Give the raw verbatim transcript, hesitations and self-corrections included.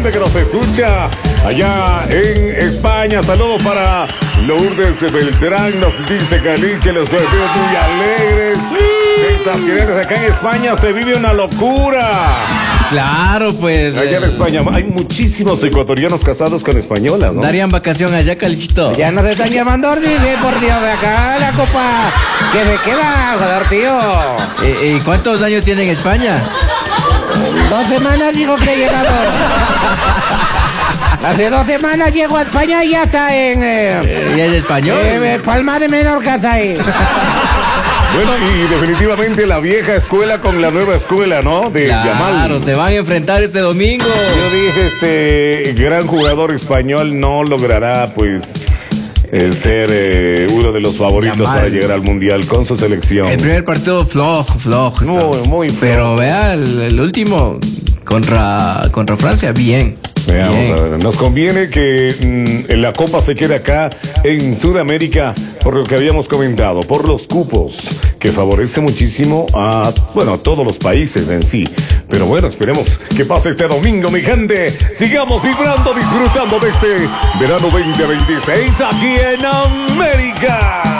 gente que nos escucha allá en España. Saludos para Lourdes Beltrán, nos dice Caliche, los veo muy alegres. Sensacionales, acá en España se vive una locura. Claro, pues. Allá en España hay muchísimos ecuatorianos casados con españolas, ¿no? Darían vacación allá, Calichito. Ya nos están llamando, dice, por Dios, de acá la copa que me queda, joder, tío. ¿Y, y cuántos años tiene en España? Dos semanas digo que he llegado. Hace dos semanas llego a España y ya está en... Eh, ¿Y es español? Eh, Palma de Menorca está ahí. Bueno, y definitivamente la vieja escuela con la nueva escuela, ¿no? De Claro, Yamal. se van a enfrentar este domingo. Yo dije, este gran jugador español no logrará, pues, eh, ser eh, uno de los favoritos Yamal. para llegar al Mundial con su selección. El primer partido flojo, flojo. Muy, está. muy flojo. Pero vea, el, el último contra, contra Francia, bien. Veamos, bien. a ver, nos conviene que mm, la Copa se quede acá en Sudamérica, por lo que habíamos comentado, por los cupos, que favorece muchísimo a, bueno, a todos los países en sí. Pero bueno, esperemos que pase este domingo, mi gente. Sigamos vibrando, disfrutando de este verano veinte veintiséis aquí en América.